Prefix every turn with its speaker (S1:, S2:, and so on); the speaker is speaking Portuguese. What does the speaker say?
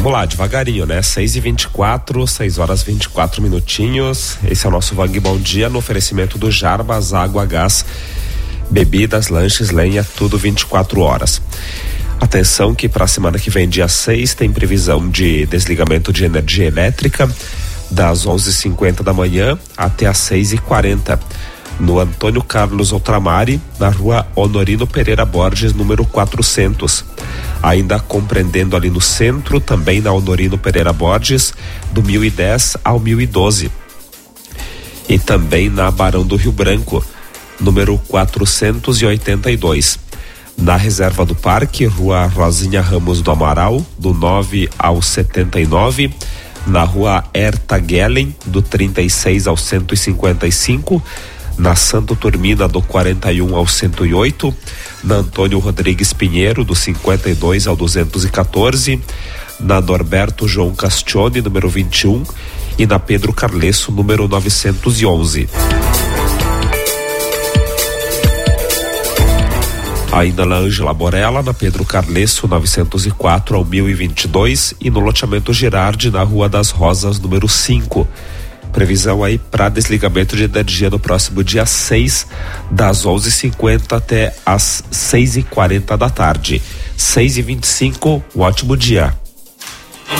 S1: Vamos lá, devagarinho, né? 6h24, 6 horas 24 minutinhos. Esse é o nosso Vang Bom Dia, no oferecimento do Jarbas, água, gás, bebidas, lanches, lenha, tudo 24 horas. Atenção que para a semana que vem, dia 6, tem previsão de desligamento de energia elétrica das 11h50 da manhã até as 6h40. No Antônio Carlos Outramari, na rua Honorino Pereira Borges, número 400. Ainda compreendendo ali no centro, também na Honorino Pereira Borges, do 1010 ao 1012. E também na Barão do Rio Branco, número 482. Na Reserva do Parque, rua Rosinha Ramos do Amaral, do 9 ao 79. Na rua Herta Gellen, do 36 ao 155. Na Santo Turmina, do 41 ao 108, na Antônio Rodrigues Pinheiro, do 52 ao 214, na Norberto João Castione, número 21, e na Pedro Carlesso, número 911. Ainda na Ângela Borella, na Pedro Carlesso, 904 ao 1022, e no loteamento Girardi, na Rua das Rosas, número 5. Previsão aí para desligamento de energia no próximo dia 6, das 11h50 até as 6h40 da tarde. 6h25, um ótimo dia.